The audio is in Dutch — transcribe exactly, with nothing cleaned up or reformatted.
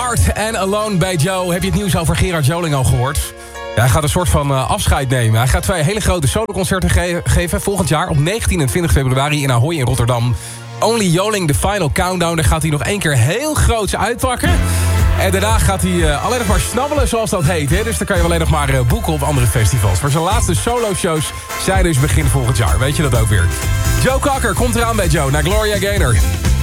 Hart en Alone bij Joe. Heb je het nieuws over Gerard Joling al gehoord? Ja, hij gaat een soort van uh, afscheid nemen. Hij gaat twee hele grote soloconcerten ge- geven volgend jaar op negentien en twintig februari in Ahoy in Rotterdam. Only Joling, de Final Countdown. Daar gaat hij nog één keer heel groots uitpakken. En daarna gaat hij uh, alleen nog maar snabbelen, zoals dat heet. Hè? Dus dan kan je alleen nog maar uh, boeken op andere festivals. Maar zijn laatste solo-shows zijn dus begin volgend jaar. Weet je dat ook weer? Joe Cocker komt eraan bij Joe naar Gloria Gaynor.